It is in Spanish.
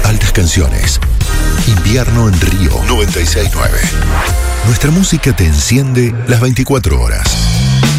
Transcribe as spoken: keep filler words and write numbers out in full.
Altas canciones. Invierno en Río noventa y seis punto nueve. Nuestra música te enciende las veinticuatro horas.